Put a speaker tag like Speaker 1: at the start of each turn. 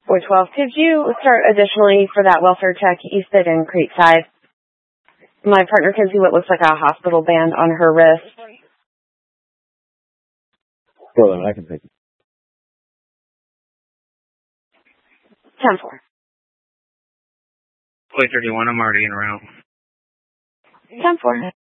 Speaker 1: 412. Could you start additionally for that welfare check? You said in Creekside. My partner can see what looks like a hospital band on her wrist.
Speaker 2: Well, I can take it.
Speaker 1: 10-4.
Speaker 3: 31, I'm already in route.
Speaker 1: 10-4.